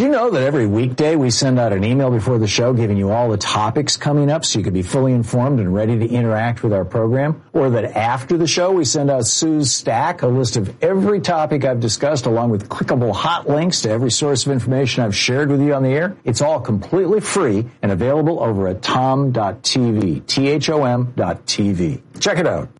you know that every weekday we send out an email before the show giving you all the topics coming up so you can be fully informed and ready to interact with our program? Or that after the show we send out Sue's Stack, a list of every topic I've discussed along with clickable hot links to every source of information I've shared with you on the air? It's all completely free and available over at tom.tv, THOM.tv. Check it out.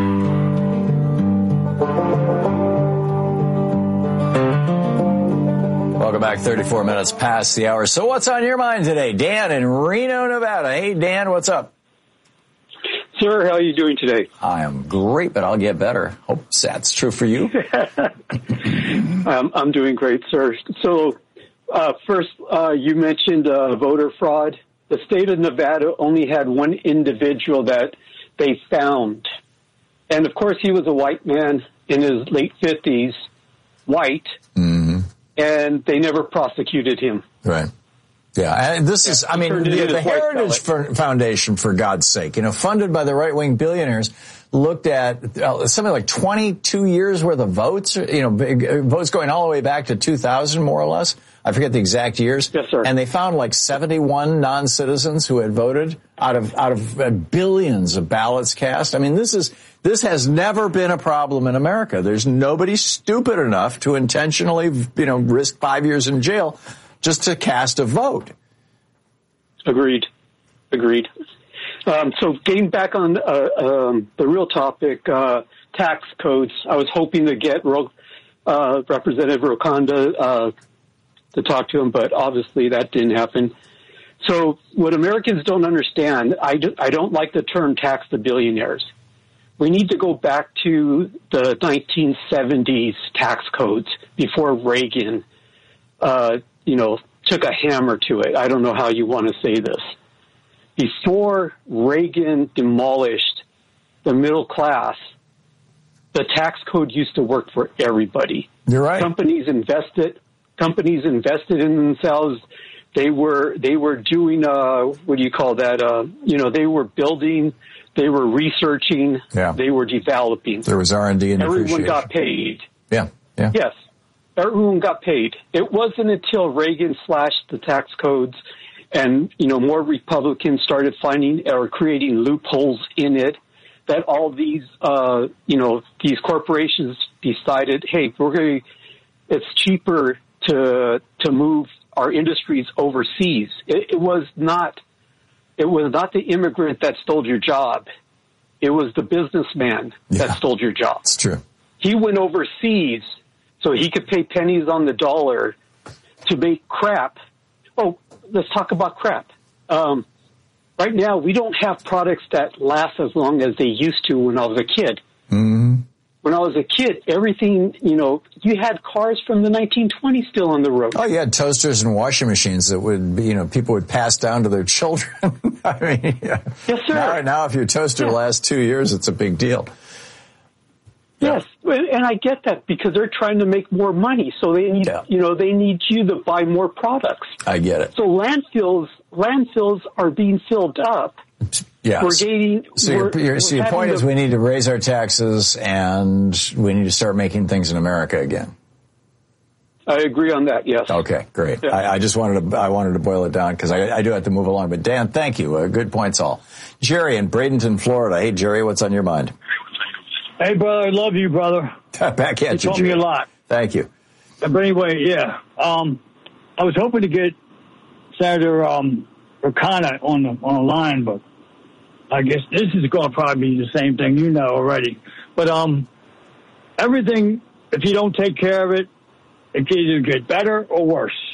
Welcome back, 34 minutes past the hour. So what's on your mind today? Dan in Reno, Nevada. Hey, Dan, what's up? Sir, how are you doing today? I am great, but I'll get better. Hope that's true for you. I'm doing great, sir. So first, you mentioned voter fraud. The state of Nevada only had one individual that they found. And, of course, he was a white man in his late 50s, white. Mm-hmm. And they never prosecuted him. Right. Yeah. And this is, I mean, the Heritage Foundation, for God's sake, funded by the right-wing billionaires, looked at something like 22 years worth of votes, votes going all the way back to 2000, more or less. I forget the exact years. Yes, sir. And they found like 71 non-citizens who had voted out of billions of ballots cast. I mean, this has never been a problem in America. There's nobody stupid enough to intentionally, risk 5 years in jail just to cast a vote. Agreed. So getting back on the real topic, tax codes, I was hoping to get Representative Rokanda to talk to him, but obviously that didn't happen. So what Americans don't understand, I don't like the term tax the billionaires. We need to go back to the 1970s tax codes before Reagan, took a hammer to it. I don't know how you want to say this. Before Reagan demolished the middle class, the tax code used to work for everybody. You're right. Companies invested in themselves. They were doing what do you call that? They were building, they were researching, they were developing. There was R&D and everyone got paid. Yeah. Yes, everyone got paid. It wasn't until Reagan slashed the tax codes and more Republicans started finding or creating loopholes in it that all these these corporations decided, hey, it's cheaper to move our industries overseas. It was not the immigrant that stole your job. It was the businessman that stole your job. It's true. He went overseas so he could pay pennies on the dollar to make crap. Oh, let's talk about crap. Right now, we don't have products that last as long as they used to when I was a kid. Mm-hmm. When I was a kid, everything, you had cars from the 1920s still on the road. Oh, you had toasters and washing machines that would be, people would pass down to their children. I mean, Yes, sir. Now, if your toaster lasts 2 years, it's a big deal. Yes, and I get that because they're trying to make more money, so they need, they need you to buy more products. I get it. So landfills are being filled up. Yes. Your point is we need to raise our taxes and we need to start making things in America again. I agree on that. Yes. Okay, great. Yeah. I wanted to boil it down because I do have to move along. But Dan, thank you. Good points all. Jerry in Bradenton, Florida. Hey, Jerry, what's on your mind? Hey, brother, I love you, brother. Back at you, told me a lot. Thank you. But anyway, I was hoping to get Senator Rokanda on the line, but I guess this is going to probably be the same thing already. But everything, if you don't take care of it, it can either get better or worse.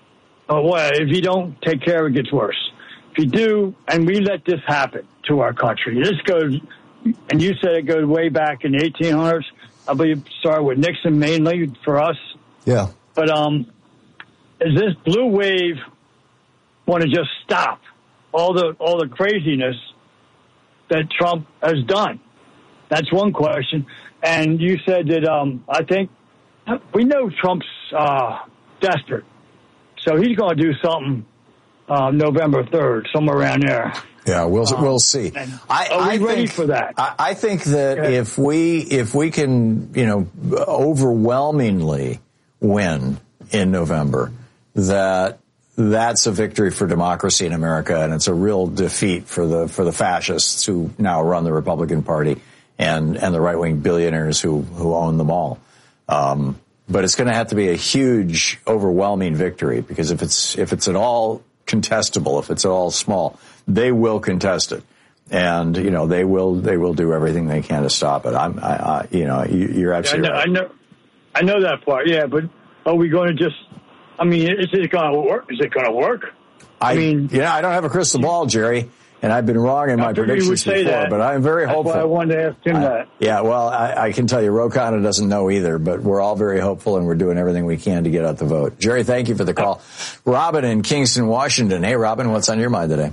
If you don't take care of it, it gets worse. If you do, and we let this happen to our country, this goes, and you said it goes way back in the 1800s. I believe it started with Nixon mainly for us. Yeah. But is this blue wave want to just stop all the craziness that Trump has done? That's one question. And you said that I think we know Trump's desperate, so he's going to do something November 3rd, somewhere around there. Yeah, we'll see. Are we ready for that? I think that if we can, overwhelmingly win in November, that's a victory for democracy in America, and it's a real defeat for the fascists who now run the Republican Party and the right-wing billionaires who own them all. But it's going to have to be a huge, overwhelming victory, because if it's at all contestable, if it's at all small, they will contest it, and they will do everything they can to stop it. You're absolutely right. I know that part. Yeah, but are we going to just? I mean, is it going to work? Is it going to work? I don't have a crystal ball, Jerry, and I've been wrong in my predictions before, but I'm very hopeful. That's why I wanted to ask him that. Yeah, well, I can tell you, Ro Khanna doesn't know either, but we're all very hopeful, and we're doing everything we can to get out the vote. Jerry, thank you for the call. Robin in Kingston, Washington. Hey, Robin, what's on your mind today?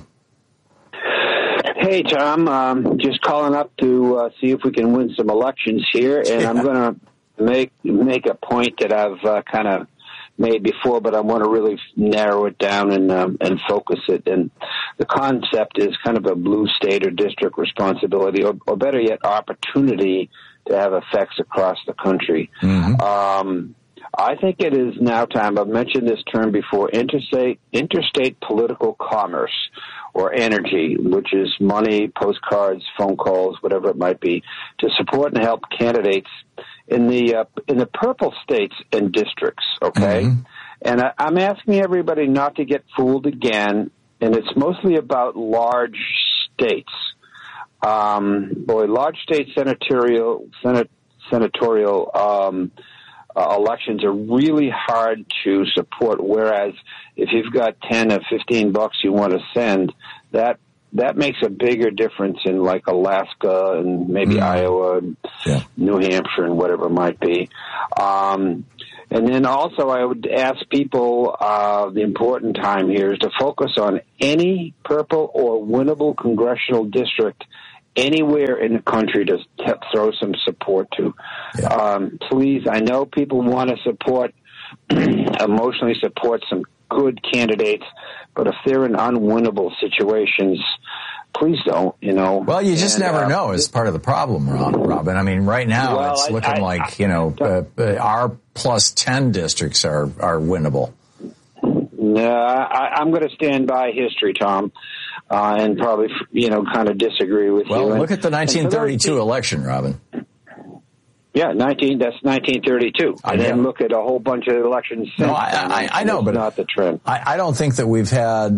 Hey, Tom. Just calling up to see if we can win some elections here, and I'm going to make a point that I've kind of made before, but I want to really narrow it down and focus it. And the concept is kind of a blue state or district responsibility, or better yet, opportunity to have effects across the country. Mm-hmm. I think it is now time. I've mentioned this term before: interstate political commerce, or energy, which is money, postcards, phone calls, whatever it might be, to support and help candidates in the purple states and districts, okay? Mm-hmm. And I'm asking everybody not to get fooled again, and it's mostly about large states. Large state senatorial elections are really hard to support, whereas if you've got 10 or 15 bucks you want to send, that makes a bigger difference in like Alaska and maybe Iowa, and New Hampshire, and whatever it might be. And then also I would ask people, the important time here is to focus on any purple or winnable congressional district anywhere in the country to throw some support to. Yeah. Please, I know people want to emotionally support some good candidates, but if they're in unwinnable situations, please don't, Well, you just never know is part of the problem, Robin. I mean, right now it's looking like, our plus 10 districts are winnable. No, I'm going to stand by history, Tom, and probably, kind of disagree with you. Well, look at the 1932 election, Robin. Yeah, that's 1932. And then look at a whole bunch of elections since. No, I know, but not the trend. I don't think that we've had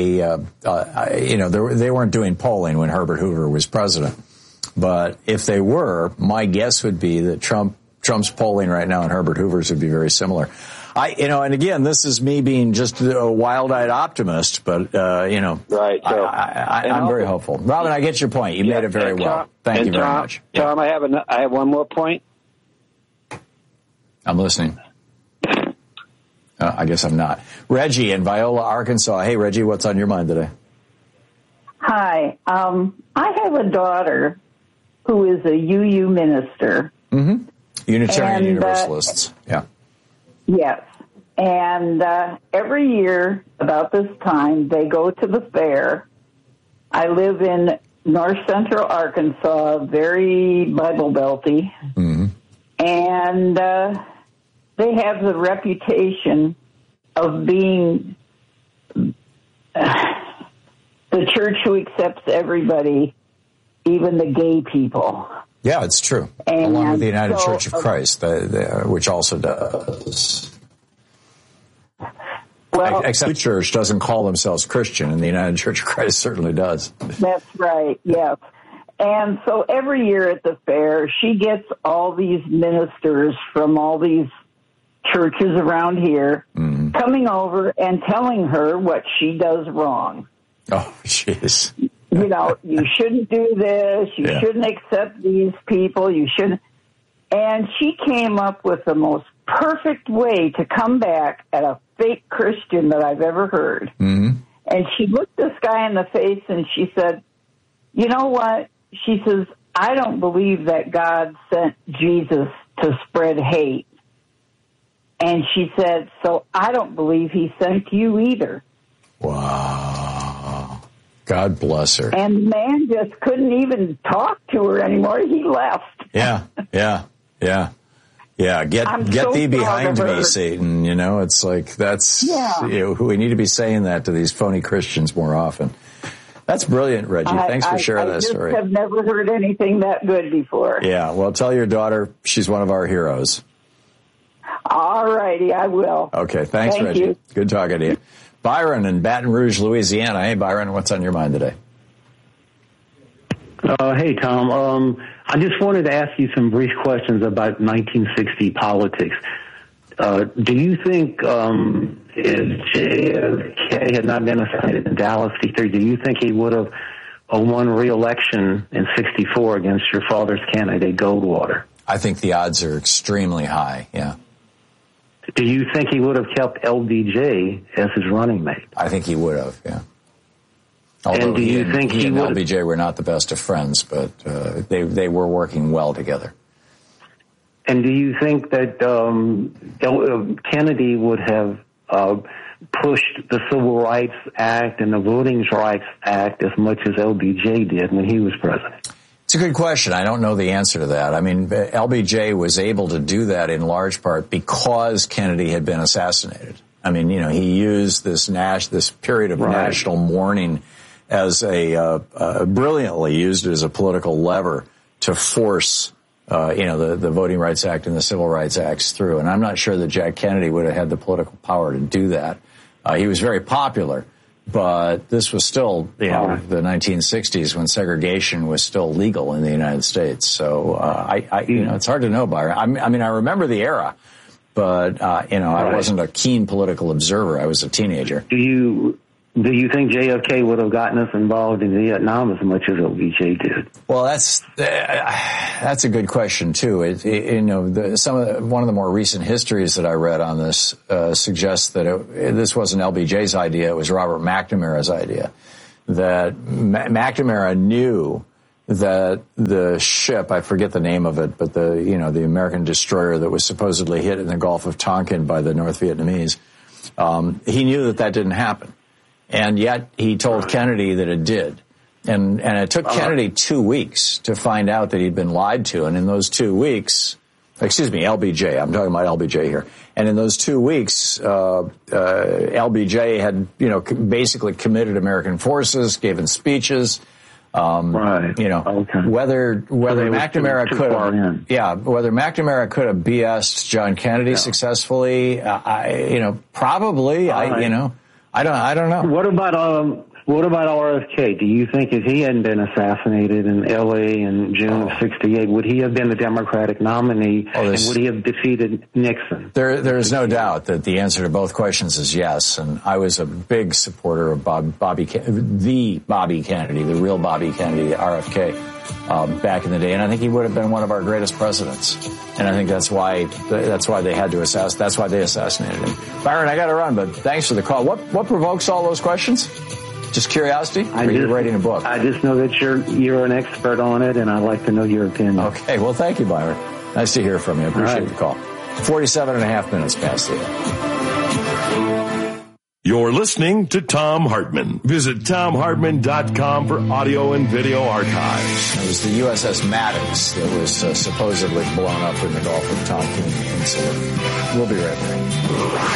they weren't doing polling when Herbert Hoover was president. But if they were, my guess would be that Trump's polling right now and Herbert Hoover's would be very similar. And again, this is me being just a wild-eyed optimist, but, Right. So, I'm very hopeful. Robin, I get your point. You made it very well. Thank you very much. Tom, I have one more point. I'm listening. I guess I'm not. Reggie in Viola, Arkansas. Hey, Reggie, what's on your mind today? Hi. I have a daughter who is a UU minister. Mm-hmm. Unitarian Universalists. Yeah. Yes. And every year about this time, they go to the fair. I live in north central Arkansas, very Bible belty. Mm-hmm. And they have the reputation of being the church who accepts everybody, even the gay people. Yeah, it's true. And along with the United Church of Christ, which also does. Well, except the church doesn't call themselves Christian, and the United Church of Christ certainly does. That's right, yes. And so every year at the fair, she gets all these ministers from all these churches around here coming over and telling her what she does wrong. Oh, jeez. You shouldn't do this. You shouldn't accept these people. You shouldn't. And she came up with the most perfect way to come back at a fake Christian that I've ever heard. Mm-hmm. And she looked this guy in the face and she said, you know what? She says, I don't believe that God sent Jesus to spread hate. And she said, so I don't believe he sent you either. Wow. God bless her. And the man just couldn't even talk to her anymore. He left. Yeah. Yeah, get so thee behind proud of me, her. Satan. You know, it's like that's. Yeah. We need to be saying that to these phony Christians more often. That's brilliant, Reggie. Thanks for sharing that story. I have never heard anything that good before. Yeah, well, tell your daughter she's one of our heroes. All righty, I will. Okay, thanks, Thank Reggie. you. Good talking to you. Byron in Baton Rouge, Louisiana. Hey, Byron, what's on your mind today? Hey, Tom. I just wanted to ask you some brief questions about 1960 politics. Do you think if JFK had not been assassinated in Dallas, do you think he would have won re-election in 64 against your father's candidate, Goldwater? I think the odds are extremely high, yeah. Do you think he would have kept LBJ as his running mate? I think he would have, yeah. Although and do you think he and would LBJ were not the best of friends, but they were working well together. And do you think that Kennedy would have pushed the Civil Rights Act and the Voting Rights Act as much as LBJ did when he was president? It's a good question. I don't know the answer to that. I mean, LBJ was able to do that in large part because Kennedy had been assassinated. I mean, you know, he used this period of national mourning as brilliantly used it as a political lever to force, the Voting Rights Act and the Civil Rights Acts through. And I'm not sure that Jack Kennedy would have had the political power to do that. He was very popular, but this was still, the 1960s when segregation was still legal in the United States. So, it's hard to know, Byron. I mean, I remember the era, but, I wasn't a keen political observer. I was a teenager. Do you think JFK would have gotten us involved in Vietnam as much as LBJ did? Well, that's a good question too. One of the more recent histories that I read on this suggests that this wasn't LBJ's idea; it was Robert McNamara's idea. That McNamara knew that the ship, I forget the name of it, but the American destroyer that was supposedly hit in the Gulf of Tonkin by the North Vietnamese, he knew that didn't happen. And yet he told Kennedy that it did. And it took Kennedy 2 weeks to find out that he'd been lied to. And in those 2 weeks, LBJ, I'm talking about LBJ here. And in those 2 weeks, LBJ had, basically committed American forces, given speeches. Whether McNamara could have BS'd John Kennedy successfully, probably, I don't know. What about RFK? Do you think if he hadn't been assassinated in L.A. in June of '68, would he have been the Democratic nominee and would he have defeated Nixon? There is no doubt that the answer to both questions is yes. And I was a big supporter of the Bobby Kennedy, the real Bobby Kennedy, RFK, back in the day. And I think he would have been one of our greatest presidents. And I think that's why they had to that's why they assassinated him. Byron, I got to run, but thanks for the call. What provokes all those questions? Just curiosity? Or you're writing a book? I just know that you're an expert on it, and I'd like to know your opinion. Okay, well, thank you, Byron. Nice to hear from you. I appreciate the call. 47 and a half minutes past the hour. You're listening to Thom Hartmann. Visit ThomHartmann.com for audio and video archives. It was the USS Maddox that was supposedly blown up in the Gulf of Tonkin Peninsula. We'll be right back.